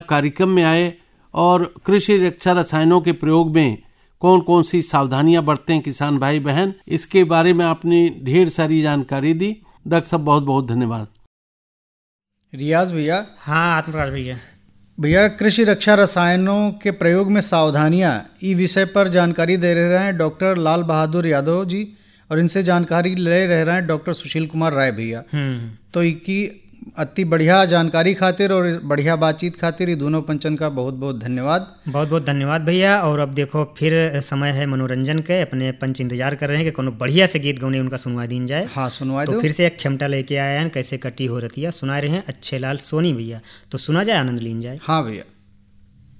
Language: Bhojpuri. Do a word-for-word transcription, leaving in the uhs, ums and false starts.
कार्यक्रम में आए और कृषि रक्षा रसायनों के प्रयोग में कौन कौन सी सावधानियां बरतें हैं किसान भाई बहन, इसके बारे में आपने ढेर सारी जानकारी दी। डॉक्टर साहब बहुत बहुत धन्यवाद। रियाज भैया। हाँ आत्मराज भैया। भैया कृषि रक्षा रसायनों के प्रयोग में सावधानियां ई विषय पर जानकारी दे रहे हैं डॉक्टर लाल बहादुर यादव जी, और इनसे जानकारी ले रहे हैं डॉक्टर सुशील कुमार राय भैया। तो इनकी अति बढ़िया जानकारी खातिर और बढ़िया बातचीत खातिर ये दोनों पंचन का बहुत बहुत धन्यवाद। बहुत बहुत धन्यवाद भैया। और अब देखो फिर समय है मनोरंजन के, अपने पंच इंतजार कर रहे हैं कि कोनो बढ़िया से गीत गौने उनका सुनवा दी जाए। हाँ सुनवा दो। तो फिर से एक खेमटा लेके आए हैं, कैसे कट्टी हो रही है, सुना रहे हैं अच्छे लाल सोनी भैया। तो सुना जाए, आनंद लीन जाए। हाँ भैया।